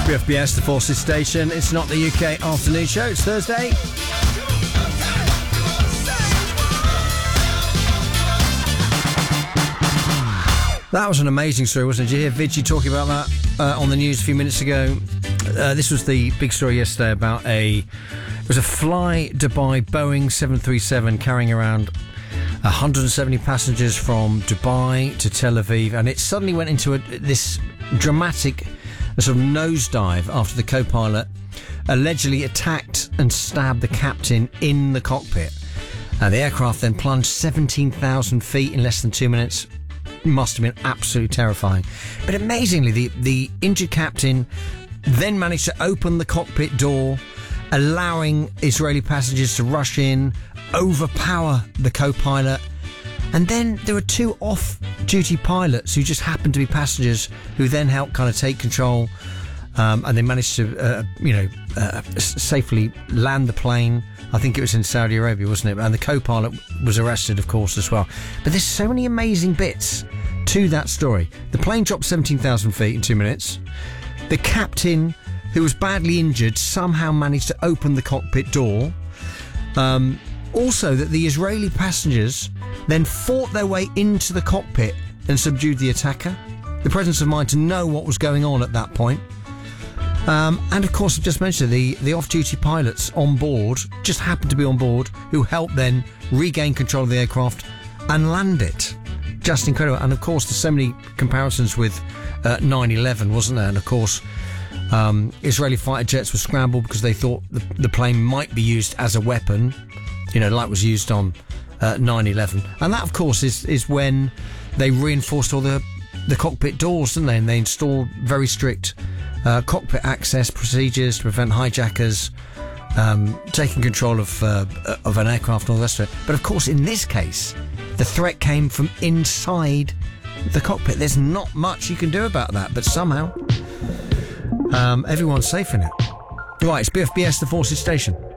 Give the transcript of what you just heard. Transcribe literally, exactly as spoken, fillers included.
B F B S, the Forces Station. It's not the U K afternoon show. It's Thursday. That was an amazing story, wasn't it? Did you hear Vidgie talking about that uh, on the news a few minutes ago? Uh, this was the big story yesterday about a... It was a Fly Dubai Boeing seven thirty-seven carrying around one hundred seventy passengers from Dubai to Tel Aviv, and it suddenly went into a, this dramatic sort of nosedive after the co-pilot allegedly attacked and stabbed the captain in the cockpit. Uh, the aircraft then plunged seventeen thousand feet in less than two minutes. Must have been absolutely terrifying. But amazingly, the, the injured captain then managed to open the cockpit door, allowing Israeli passengers to rush in, overpower the co-pilot. And then there were two off-duty pilots who just happened to be passengers who then helped kind of take control, um, and they managed to, uh, you know, uh, safely land the plane. I think it was in Saudi Arabia, wasn't it? And the co-pilot was arrested, of course, as well. But there's so many amazing bits to that story. The plane dropped seventeen thousand feet in two minutes. The captain, who was badly injured, somehow managed to open the cockpit door. Um, also, that the Israeli passengers then fought their way into the cockpit and subdued the attacker. The presence of mind to know what was going on at that point. Um, and of course, I've just mentioned the, the off-duty pilots on board, just happened to be on board, who helped then regain control of the aircraft and land it. Just incredible. And of course, there's so many comparisons with uh, nine eleven, wasn't there? And of course, um, Israeli fighter jets were scrambled because they thought the, the plane might be used as a weapon, you know, like was used on uh, nine eleven. And that, of course, is, is when they reinforced all the, the cockpit doors, didn't they? And they installed very strict Uh, cockpit access procedures to prevent hijackers um, taking control of uh, of an aircraft and all the rest of it. But of course, in this case, the threat came from inside the cockpit. There's not much you can do about that, but somehow um, everyone's safe in it. Right, it's B F B S, the Forces Station.